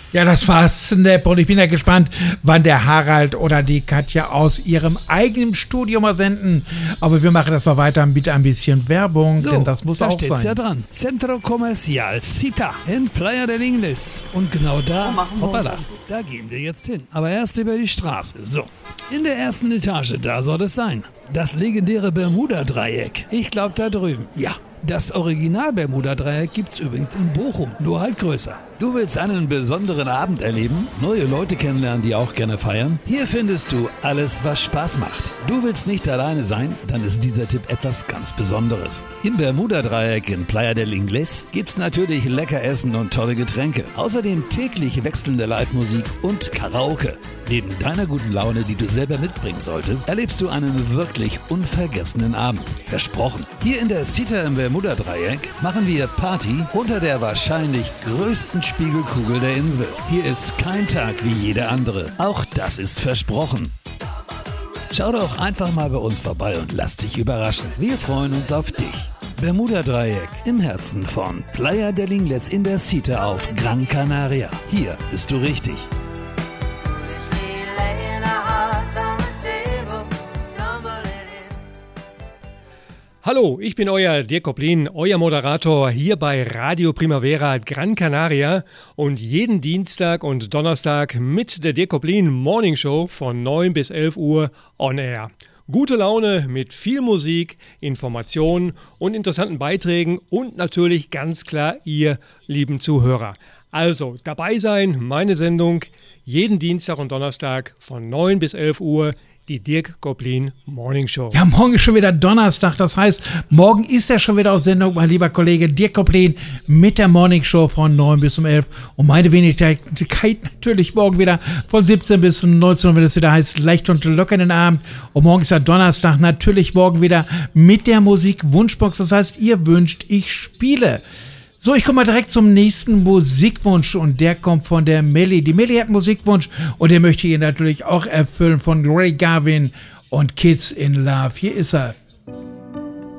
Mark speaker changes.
Speaker 1: Ja, das war Snap und ich bin ja gespannt, wann der Harald oder die Katja aus ihrem eigenen Studio mal senden. Aber wir machen das mal weiter mit ein bisschen Werbung, denn das muss auch sein.
Speaker 2: Da steht's ja dran. Centro Comercial Cita in Playa del Ingles. Und genau da, hoppala, da gehen wir jetzt hin. Aber erst über die Straße. So, in der ersten Etage, da soll es sein. Das legendäre Bermuda-Dreieck. Ich glaube da drüben. Ja. Das Original-Bermuda-Dreieck gibt's übrigens in Bochum, nur halt größer. Du willst einen besonderen Abend erleben? Neue Leute kennenlernen, die auch gerne feiern? Hier findest du alles, was Spaß macht. Du willst nicht alleine sein? Dann ist dieser Tipp etwas ganz Besonderes. Im Bermuda-Dreieck in Playa del Ingles gibt's natürlich lecker Essen und tolle Getränke. Außerdem täglich wechselnde Live-Musik und Karaoke. Neben deiner guten Laune, die du selber mitbringen solltest, erlebst du einen wirklich unvergessenen Abend. Versprochen. Hier in der Cita im Bermuda-Dreieck machen wir Party unter der wahrscheinlich größten Spiegelkugel der Insel. Hier ist kein Tag wie jeder andere. Auch das ist versprochen. Schau doch einfach mal bei uns vorbei und lass dich überraschen. Wir freuen uns auf dich. Bermuda-Dreieck im Herzen von Playa del Ingles in der Cita auf Gran Canaria. Hier bist du richtig.
Speaker 3: Hallo, ich bin euer Dirk Koplin, euer Moderator hier bei Radio Primavera Gran Canaria und jeden Dienstag und Donnerstag mit der Dirk Koplin Morning Show von 9 bis 11 Uhr on air. Gute Laune mit viel Musik, Informationen und interessanten Beiträgen und natürlich ganz klar ihr lieben Zuhörer. Also dabei sein, meine Sendung jeden Dienstag und Donnerstag von 9 bis 11 Uhr. Die Dirk Koplin Morning Show.
Speaker 1: Ja, morgen ist schon wieder Donnerstag. Das heißt, morgen ist er schon wieder auf Sendung, mein lieber Kollege Dirk Koplin mit der Morning Show von 9 bis 11. Und meine Wenigkeit natürlich morgen wieder von 17 bis 19 Uhr, wenn es wieder heißt, leicht und locker in den Abend. Und morgen ist ja Donnerstag, natürlich morgen wieder mit der Musik-Wunschbox. Das heißt, ihr wünscht, ich spiele. So, ich komme mal direkt zum nächsten Musikwunsch und der kommt von der Melli. Die Melli hat einen Musikwunsch und den möchte ich ihr natürlich auch erfüllen von Ray Garvin und Kids in Love. Hier ist er.